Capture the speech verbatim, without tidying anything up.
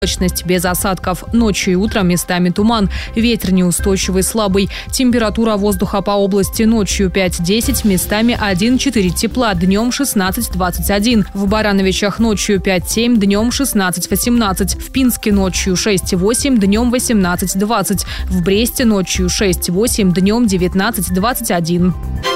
Облачность без осадков. Ночью и утром местами туман. Ветер неустойчивый, слабый. Температура воздуха по области ночью пять-десять, местами один-четыре тепла, днем шестнадцать-двадцать один. В Барановичах ночью пять-семь, днем шестнадцать-восемнадцать. В Пинске ночью шесть-восемь, днем восемнадцать-двадцать. В Бресте ночью шесть-восемь, днем девятнадцать-двадцать один.